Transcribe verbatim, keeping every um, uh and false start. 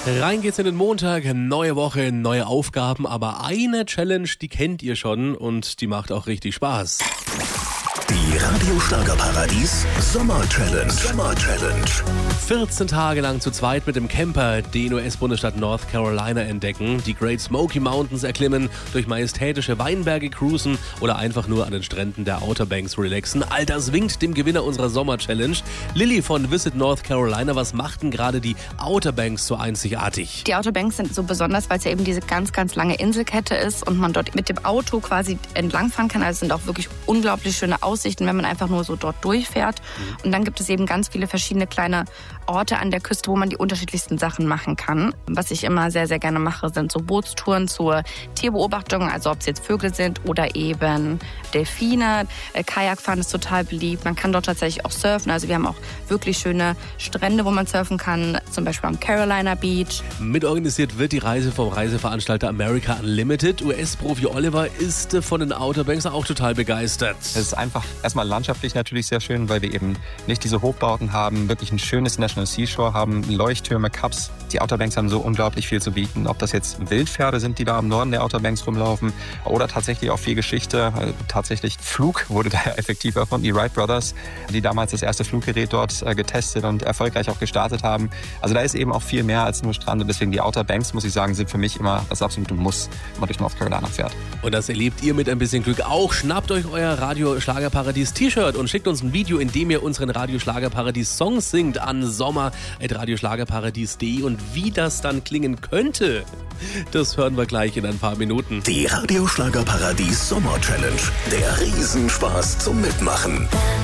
Rein geht's in den Montag, neue Woche, neue Aufgaben, aber eine Challenge, die kennt ihr schon und die macht auch richtig Spaß. Die Radio Schlagerparadies Sommer Challenge. Sommer Challenge. vierzehn Tage lang zu zweit mit dem Camper den U S-Bundesstaat North Carolina entdecken, die Great Smoky Mountains erklimmen, durch majestätische Weinberge cruisen oder einfach nur an den Stränden der Outer Banks relaxen. All das winkt dem Gewinner unserer Sommer Challenge. Lilly von Visit North Carolina, was macht denn gerade die Outer Banks so einzigartig? Die Outer Banks sind so besonders, weil es ja eben diese ganz, ganz lange Inselkette ist und man dort mit dem Auto quasi entlangfahren kann. Also es sind auch wirklich unglaublich schöne Aussichten, wenn man einfach nur so dort durchfährt. Mhm. Und dann gibt es eben ganz viele verschiedene kleine Orte an der Küste, wo man die unterschiedlichsten Sachen machen kann. Was ich immer sehr, sehr gerne mache, sind so Bootstouren zur Tierbeobachtung, also ob es jetzt Vögel sind oder eben Delfine. Kajakfahren ist total beliebt. Man kann dort tatsächlich auch surfen. Also wir haben auch wirklich schöne Strände, wo man surfen kann, zum Beispiel am Carolina Beach. Mitorganisiert wird die Reise vom Reiseveranstalter America Unlimited. U S-Profi Oliver ist von den Outer Banks auch total begeistert. Es ist einfach erstmal landschaftlich natürlich sehr schön, weil wir eben nicht diese Hochbauten haben, wirklich ein schönes National Seashore haben, Leuchttürme, Cups. Die Outer Banks haben so unglaublich viel zu bieten. Ob das jetzt Wildpferde sind, die da im Norden der Outer Banks rumlaufen, oder tatsächlich auch viel Geschichte. Tatsächlich Flug wurde da effektiv erfunden. Die Wright Brothers, die damals das erste Fluggerät dort getestet und erfolgreich auch gestartet haben. Also da ist eben auch viel mehr als nur Strand. Und deswegen die Outer Banks, muss ich sagen, sind für mich immer das absolute Muss, wenn man durch North Carolina fährt. Und das erlebt ihr mit ein bisschen Glück auch. Schnappt euch euer Radio Schlagerparadies T-Shirt und schickt uns ein Video, in dem ihr unseren Radio Schlagerparadies Songs singt an sommer at radioschlagerparadies punkt de. Und wie das dann klingen könnte, das hören wir gleich in ein paar Minuten. Die Radio Schlagerparadies Sommer Challenge. Der Riesenspaß zum Mitmachen.